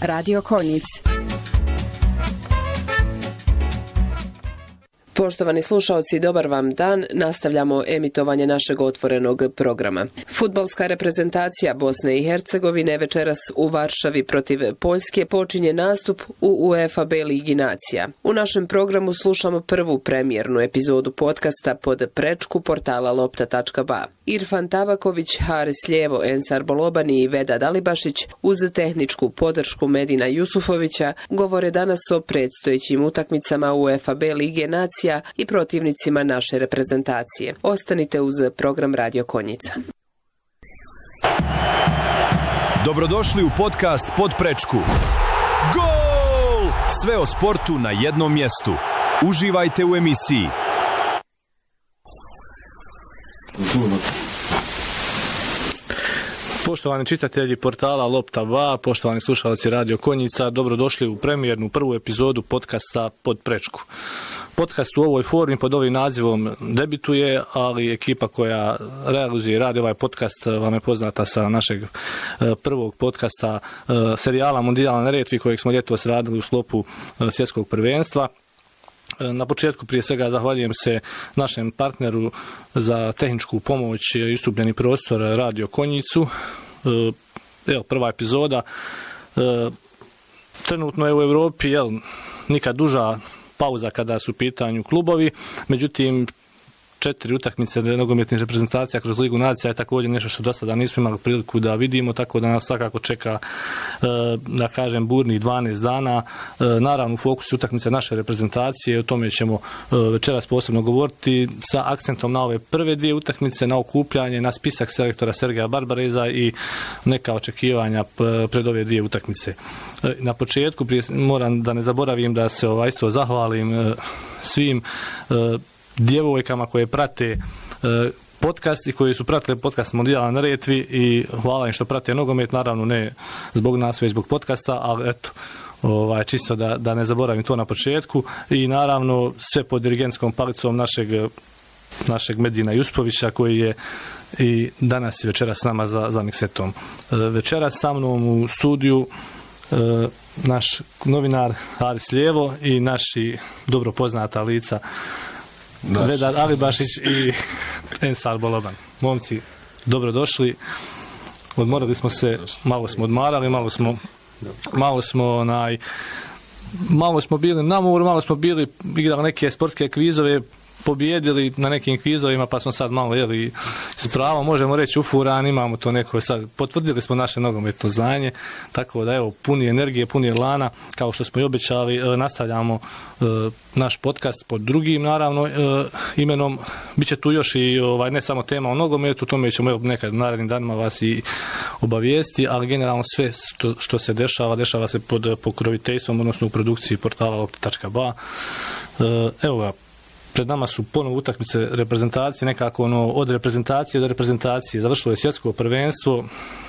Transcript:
Radio Konjic. Poštovani slušaoci, dobar vam dan. Nastavljamo emitovanje našeg otvorenog programa. Fudbalska reprezentacija Bosne i Hercegovine večeras u Varšavi protiv Poljske počinje nastup u UEFA B Ligi nacija. U našem programu slušamo prvu premijernu epizodu podcasta Pod prečku portala lopta.ba. Irfan Tabaković, Haris Ljevo, Ensar Bolobani i Veda Dalibašić uz tehničku podršku Medina Jusufovića govore danas o predstojećim utakmicama UEFA B Lige nacija i protivnicima naše reprezentacije. Ostanite uz program Radio Konjica. Dobrodošli u podcast Pod prečku. Gol! Sve o sportu na jednom mjestu. Uživajte u emisiji. Poštovani čitatelji portala Lopta.ba, poštovani slušalci Radio Konjica, dobrodošli u premijernu prvu epizodu podcasta Pod prečku. Podcast u ovoj formi pod ovim nazivom debituje, ali ekipa koja realizuje i radi ovaj podcast vam je poznata sa našeg prvog podcasta serijala Mundijal na Neretvi kojeg smo ljetos radili u sklopu svjetskog prvenstva. Na početku prije svega zahvaljujem se našem partneru za tehničku pomoć i istupljeni prostor Radio Konjicu. Evo, prva epizoda. Trenutno je u Europi nikad duža pauza kada su u pitanju klubovi, međutim 4 utakmice nogometnih reprezentacija kroz Ligu nacija je također nešto što do sada nismo imali priliku da vidimo, tako da nas svakako čeka, da kažem, burnih 12 dana. Naravno u fokusu utakmice naše reprezentacije, o tome ćemo večeras posebno govoriti sa akcentom na ove prve dvije utakmice, na okupljanje, na spisak selektora Sergeja Barbareza i neka očekivanja pred ove dvije utakmice. Na početku moram da ne zaboravim da se isto zahvalim svim djevojkama koje prate podcast i koji su pratili podcast Mundijala na Neretvi i hvala im što prate nogomet, naravno ne zbog nas, već zbog podcasta, ali eto, čisto da ne zaboravim to na početku i naravno sve pod dirigentskom palicom našeg Medina Jusufovića koji je i danas i večeras s nama za miksetom. Večeras sa mnom u studiju naš novinar Haris Ljevo i naši dobro poznata lica Veda Dalibašić i Ensar Boloban. Momci, dobrodošli. Odmorali smo se, malo smo odmarali, malo smo bili na moru, malo smo bili igrali neke sportske kvizove, pobijedili na nekim kvizovima, pa smo sad malo s pravom, možemo reći, ufuran, imamo to neko sad, potvrdili smo naše nogometno znanje, tako da evo, puni energije, puni elana, kao što smo i obećali, nastavljamo naš podcast pod drugim, naravno, imenom, bit će tu još i ne samo tema o nogometu, tome ćemo nekad narednim danima vas i obavijesti, ali generalno sve što se dešava se pod pokroviteljstvom, odnosno u produkciji portala lopta.ba. Evo ga, pred nama su ponovo utakmice reprezentacije, nekako od reprezentacije do reprezentacije. Završilo je svjetsko prvenstvo,